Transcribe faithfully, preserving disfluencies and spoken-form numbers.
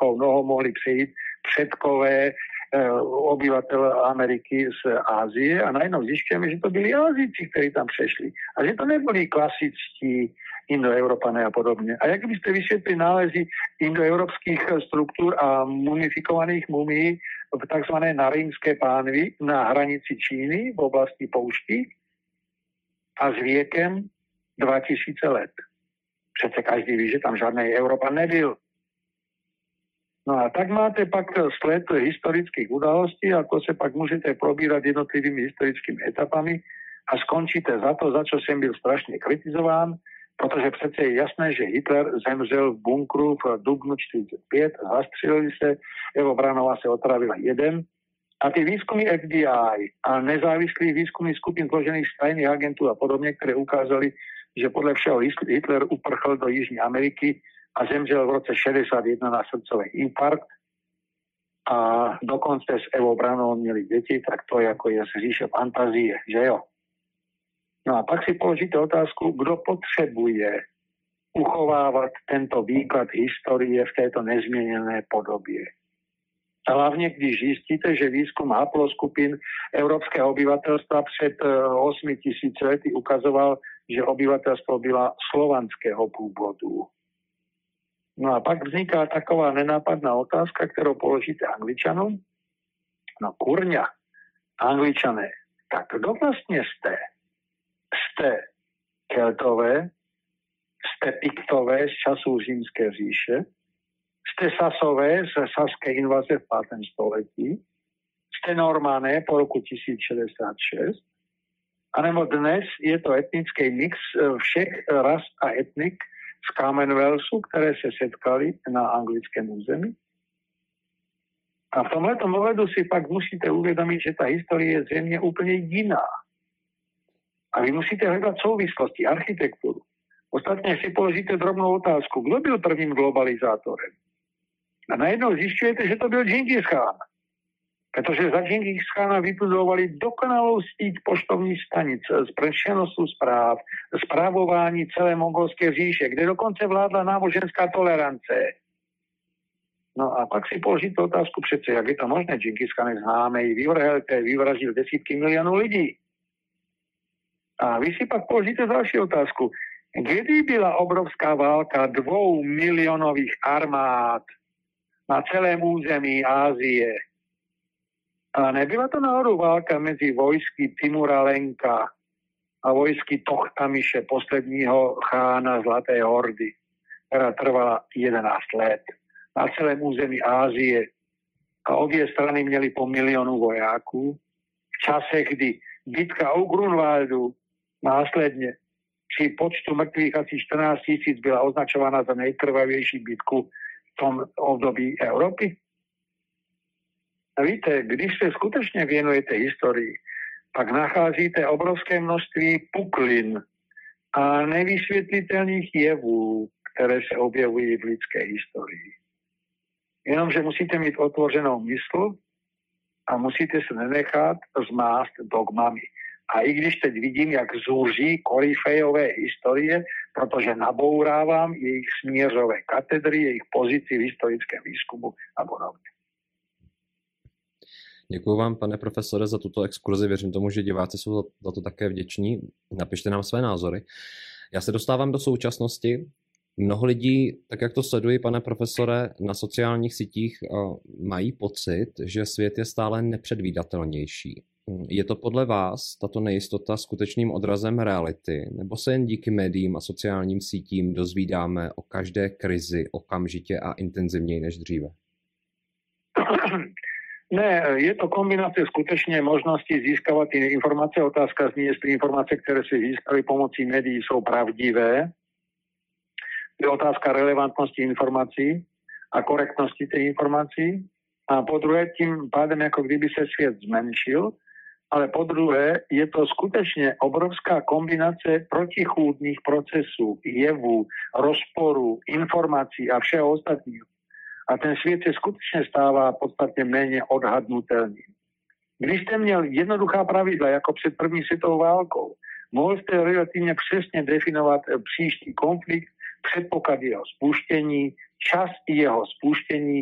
prachov nohou mohli přijít předkové obyvateľ Ameriky z Ázie a najednou zjišťujeme, že to byli Ázíci, ktorí tam přešli. A že to neboli klasičtí indoeurópané a podobne. A jak by ste vysvetli nálezy indoeurópskych štruktúr a mumifikovaných mumií v tzv. Narímské pánvi na hranici Číny v oblasti poušti a s viekem dva tisíce let. Přece každý ví, že tam žádnej Európan nebyl. No a tak máte pak sled historických udalostí, ako sa pak môžete probírať jednotlivými historickými etapami a skončíte za to, za čo som byl strašne kritizován, protože přece je jasné, že Hitler zemřel v bunkru v dubnu čtyřicátého pátého zastřelili se, Evo Branová se otravila jeden a ty výskumy F B I a nezávislých výskumných skupín zložených z tajných agentúr a podobne, ktoré ukázali, že podľa všeho Hitler uprchl do Jižní Ameriky a zemřel v roce šedesátjeden na srdcový infarkt a dokonce s Evou Branovou měli deti, tak to je ako je z říše fantazie, že jo? No a pak si položíte otázku, kdo potřebuje uchovávať tento výklad histórie v této nezmienené podobě. A hlavne, když zistíte, že výskum haploskupín európskeho obyvateľstva před osmi tisíc lety ukazoval, že obyvateľstvo byla slovanského pôvodu. No a pak vzniká taková nenápadná otázka, ktorú položíte Angličanom. No kurňa, Angličané, tak kdo vlastne ste? Ste Keltové, ste Piktové z času Římské říše, ste Sasové z saskej invaze v pátém století, ste Normané po roku tisíc šedesát šesť, anebo dnes je to etnický mix všech ras a etnik z Commonwealthu, ktoré sa setkali na anglickom území. A v tomhletom ohledu si pak musíte uvedomiť, že tá história je zjemne úplne iná. A vy musíte hľadať souvislosti, architektúru. Ostatne si položíte drobnú otázku. Kto byl prvým globalizátorem? A najednou zjišťujete, že to byl Džingis Chán. Pretože za Džingis Chána vybudovali dokonalou síť poštovních stanic z prenosu správ, správování celé mongolské říše, kde dokonce vládla náboženská tolerance. No a pak si položíte otázku přece, jak je to možné, Džingis Chán je známej, vyvrhelte, vyvražil desítky milionů lidí. A vy si pak položíte další otázku. Kdy byla obrovská válka dvou milionových armád na celém území Ázie? A nebyla to náhodou válka mezi vojsky Timura Lenka a vojsky Tochtamiše, posledního chána Zlaté hordy, která trvala jedenásť let na celém území Ázie. A obě strany měly po milionu vojáků. V čase, kdy bitka u Grunwaldu následně při počtu mrtvých asi štrnásť tisíc byla označovaná za nejkrvavější bitku v tom období Európy. A víte, když se skutečně věnujete historii, pak nacházíte obrovské množství puklin a nevysvětlitelných jevů, které se objevují v lidské historii. Jenomže musíte mít otvořenou mysl a musíte se nenechat zmást dogmami. A i když teď vidím, jak zúří koryfejové historie, protože nabourávám jejich smířové katedry, jejich pozici v historickém výzkumu a podobně. Děkuji vám, pane profesore, za tuto exkurzi. Věřím tomu, že diváci jsou za to také vděční. Napište nám své názory. Já se dostávám do současnosti. Mnoho lidí, tak jak to sleduji, pane profesore, na sociálních sítích mají pocit, že svět je stále nepředvídatelnější. Je to podle vás tato nejistota skutečným odrazem reality, nebo se jen díky médiím a sociálním sítím dozvídáme o každé krizi okamžitě a intenzivněji než dříve? Ne, je to kombinace skutečně možnosti získávat ty informace. Otázka zní, jestli informace, které si získali pomocí médií, jsou pravdivé. Je otázka relevantnosti informací a korektnosti těch informací. A po druhé, tím pádem, jako kdyby se svět zmenšil, ale po druhé, je to skutečně obrovská kombinace protichůdných procesů, jevů, rozporů, informací a všeho ostatního. A ten svět se skutečně stává podstatně méně odhadnutelný. Když jste měl jednoduchá pravidla, jako před první světovou válkou, mohl jste relativně přesně definovat příští konflikt, předpoklad jeho spuštění, čas jeho spuštění